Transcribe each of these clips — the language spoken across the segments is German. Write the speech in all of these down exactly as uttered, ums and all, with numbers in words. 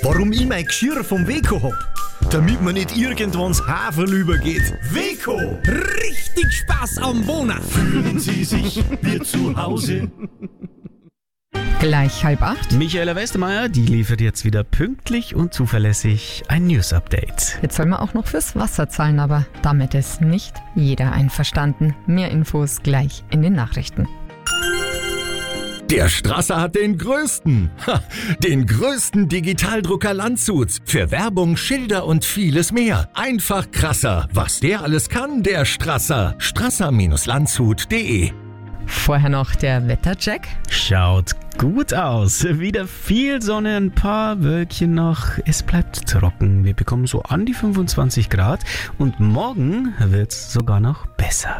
Warum ich mein Geschirr vom Weco hab? Damit man nicht irgendwann ins Haferl übergeht. Weco! Richtig Spaß am Wohnen! Fühlen Sie sich wie zu Hause? Gleich halb acht. Michaela Westermeier, die liefert jetzt wieder pünktlich und zuverlässig ein News-Update. Jetzt soll man auch noch fürs Wasser zahlen, aber damit ist nicht jeder einverstanden. Mehr Infos gleich in den Nachrichten. Der Strasser hat den größten, ha, den größten Digitaldrucker Landshuts. Für Werbung, Schilder und vieles mehr. Einfach krasser. Was der alles kann, der Strasser. strasser Landshut punkt de. Vorher noch der Wettercheck. Schaut gut aus. Wieder viel Sonne, ein paar Wölkchen noch. Es bleibt trocken. Wir bekommen so an die fünfundzwanzig Grad und morgen wird's sogar noch besser.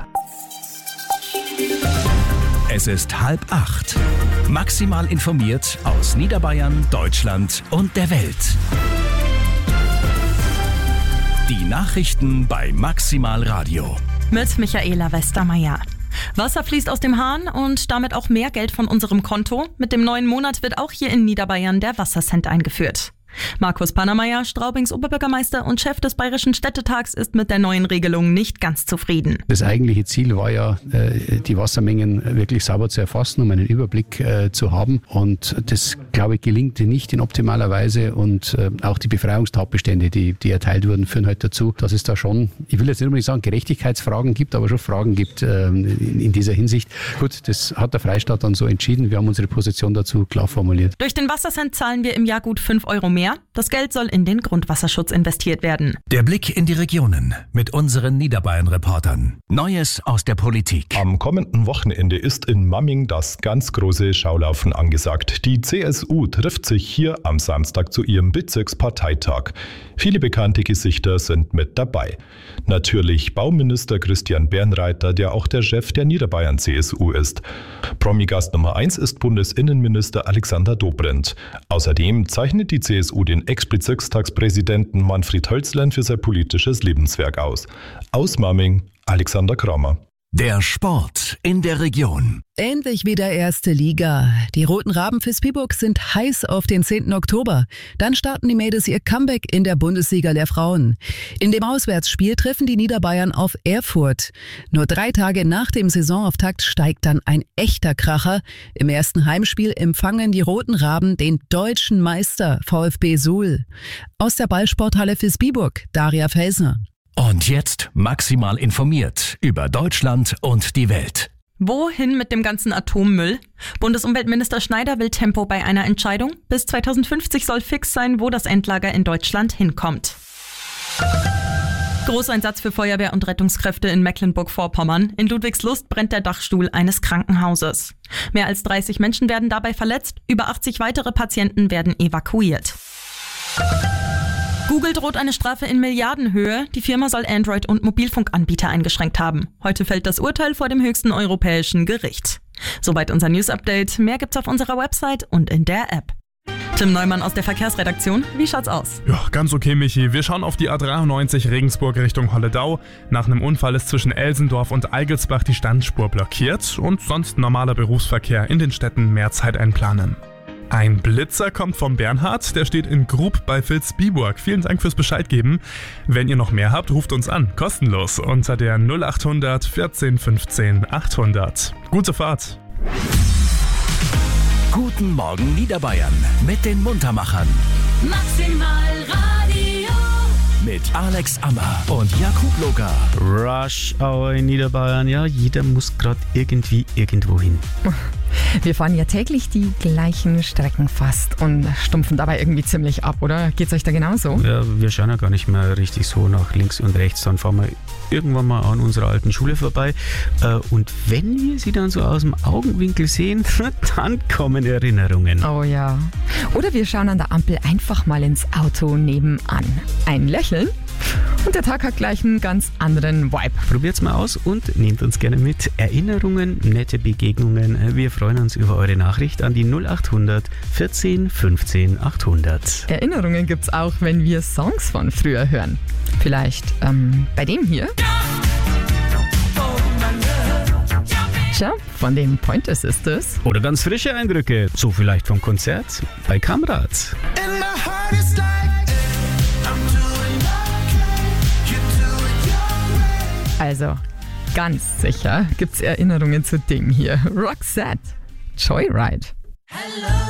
Es ist halb acht. Maximal informiert aus Niederbayern, Deutschland und der Welt. Die Nachrichten bei Maximal Radio. Mit Michaela Westermeier. Wasser fließt aus dem Hahn und damit auch mehr Geld von unserem Konto. Mit dem neuen Monat wird auch hier in Niederbayern der Wassercent eingeführt. Markus Pannermeier, Straubings Oberbürgermeister und Chef des Bayerischen Städtetags, ist mit der neuen Regelung nicht ganz zufrieden. Das eigentliche Ziel war ja, die Wassermengen wirklich sauber zu erfassen, um einen Überblick zu haben. Und das, glaube ich, gelingt nicht in optimaler Weise. Und auch die Befreiungstatbestände, die, die erteilt wurden, führen halt dazu, dass es da schon, ich will jetzt nicht unbedingt sagen, Gerechtigkeitsfragen gibt, aber schon Fragen gibt in dieser Hinsicht. Gut, das hat der Freistaat dann so entschieden. Wir haben unsere Position dazu klar formuliert. Durch den Wassercent zahlen wir im Jahr gut fünf Euro mehr. Das Geld soll in den Grundwasserschutz investiert werden. Der Blick in die Regionen mit unseren Niederbayern-Reportern. Neues aus der Politik. Am kommenden Wochenende ist in Mamming das ganz große Schaulaufen angesagt. Die C S U trifft sich hier am Samstag zu ihrem Bezirksparteitag. Viele bekannte Gesichter sind mit dabei. Natürlich Bauminister Christian Bernreiter, der auch der Chef der Niederbayern C S U ist. Promi-Gast Nummer eins ist Bundesinnenminister Alexander Dobrindt. Außerdem zeichnet die C S U den Ex-Bezirkstagspräsidenten Manfred Hölzlein für sein politisches Lebenswerk aus. Aus Mamming, Alexander Kramer. Der Sport in der Region. Endlich wieder erste Liga. Die Roten Raben für Spiburg sind heiß auf den zehnten Oktober. Dann starten die Mädels ihr Comeback in der Bundesliga der Frauen. In dem Auswärtsspiel treffen die Niederbayern auf Erfurt. Nur drei Tage nach dem Saisonauftakt steigt dann ein echter Kracher. Im ersten Heimspiel empfangen die Roten Raben den deutschen Meister VfB Suhl. Aus der Ballsporthalle für Spiburg, Daria Felsner. Und jetzt maximal informiert über Deutschland und die Welt. Wohin mit dem ganzen Atommüll? Bundesumweltminister Schneider will Tempo bei einer Entscheidung. Bis zweitausendfünfzig soll fix sein, wo das Endlager in Deutschland hinkommt. Großeinsatz für Feuerwehr und Rettungskräfte in Mecklenburg-Vorpommern. In Ludwigslust brennt der Dachstuhl eines Krankenhauses. Mehr als dreißig Menschen werden dabei verletzt. Über achtzig weitere Patienten werden evakuiert. Google droht eine Strafe in Milliardenhöhe. Die Firma soll Android- und Mobilfunkanbieter eingeschränkt haben. Heute fällt das Urteil vor dem höchsten europäischen Gericht. Soweit unser News-Update. Mehr gibt's auf unserer Website und in der App. Tim Neumann aus der Verkehrsredaktion. Wie schaut's aus? Ja, ganz okay, Michi. Wir schauen auf die A dreiundneunzig Regensburg Richtung Holledau. Nach einem Unfall ist zwischen Elsendorf und Eigelsbach die Standspur blockiert und sonst normaler Berufsverkehr in den Städten mehr Zeit einplanen. Ein Blitzer kommt vom Bernhard, der steht in Grub bei Vilsbiburg. Vielen Dank fürs Bescheid geben. Wenn ihr noch mehr habt, ruft uns an, kostenlos, unter der null achthundert vierzehn fünfzehn achthundert. Gute Fahrt! Guten Morgen Niederbayern mit den Muntermachern. Maximal Radio. Mit Alex Ammer und Jakub Logar. Rush Hour in Niederbayern, ja, jeder muss gerade irgendwie irgendwo hin. Wir fahren ja täglich die gleichen Strecken fast und stumpfen dabei irgendwie ziemlich ab, oder? Geht's euch da genauso? Ja, wir schauen ja gar nicht mehr richtig so nach links und rechts. Dann fahren wir irgendwann mal an unserer alten Schule vorbei. Und wenn wir sie dann so aus dem Augenwinkel sehen, dann kommen Erinnerungen. Oh ja. Oder wir schauen an der Ampel einfach mal ins Auto nebenan. Ein Lächeln und der Tag hat gleich einen ganz anderen Vibe. Probiert's mal aus und nehmt uns gerne mit. Erinnerungen, nette Begegnungen. Wir freuen uns über eure Nachricht an die null achthundert vierzehn fünfzehn achthundert. Erinnerungen gibt's auch, wenn wir Songs von früher hören. Vielleicht ähm, bei dem hier. Tja, von den Pointer Sisters. Oder ganz frische Eindrücke, so vielleicht vom Konzert bei Kamrat. Also, ganz sicher gibt's Erinnerungen zu dem hier. Roxette, Joyride.